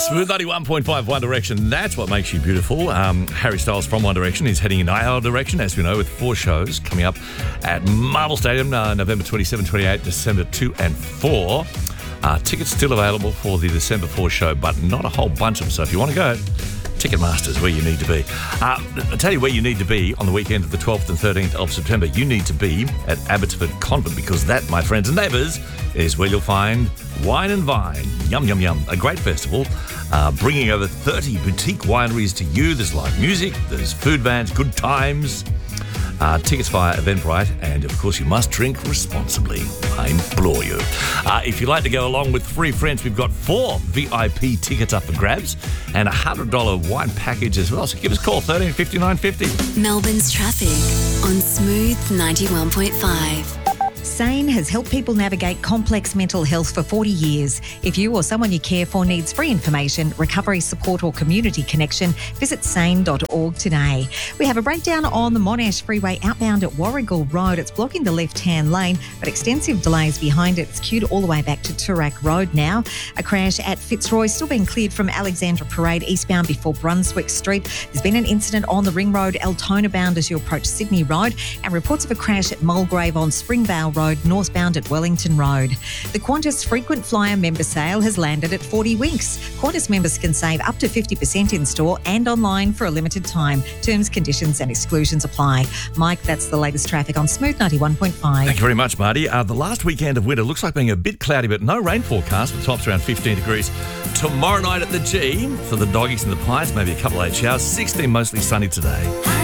Smooth 91.5 One Direction. That's what makes you beautiful. Harry Styles from One Direction is heading in our direction, as we know, with 4 shows coming up at Marvel Stadium, November 27, 28, December 2 and 4. Tickets still available for the December 4 show, but not a whole bunch of them. So if you want to go, Ticketmaster's where you need to be. I'll tell you where you need to be on the weekend of the 12th and 13th of September. You need to be at Abbotsford Convent, because that, my friends and neighbours, is where you'll find Wine and Vine. Yum, yum, yum. A great festival bringing over 30 boutique wineries to you. There's live music, there's food vans, good times. Tickets via Eventbrite, and of course you must drink responsibly. I implore you. If you'd like to go along with 3 friends, we've got 4 VIP tickets up for grabs and a $100 wine package as well. So give us a call, 13 59 50. Melbourne's traffic on Smooth 91.5. SANE has helped people navigate complex mental health for 40 years. If you or someone you care for needs free information, recovery support or community connection, visit sane.org today. We have a breakdown on the Monash Freeway outbound at Warrigal Road. It's blocking the left-hand lane, but extensive delays behind it. It's queued all the way back to Toorak Road now. A crash at Fitzroy still being cleared from Alexandra Parade eastbound before Brunswick Street. There's been an incident on the Ring Road, Altona bound as you approach Sydney Road, and reports of a crash at Mulgrave on Springvale Road, northbound at Wellington Road. The Qantas Frequent Flyer member sale has landed at 40 Winks. Qantas members can save up to 50% in store and online for a limited time. Terms, conditions and exclusions apply. Mike, that's the latest traffic on Smooth 91.5. Thank you very much, Marty. The last weekend of winter looks like being a bit cloudy, but no rain forecast, with tops around 15 degrees. Tomorrow night at the G, for the doggies and the pints, maybe a couple of 8 showers. 16 mostly sunny today.